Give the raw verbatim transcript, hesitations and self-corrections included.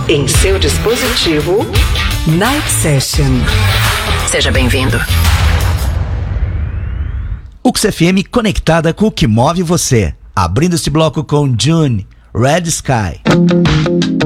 Em seu dispositivo, Night Session. Seja bem-vindo. U X F M conectada com o que move você. Abrindo esse bloco com June, Red Sky.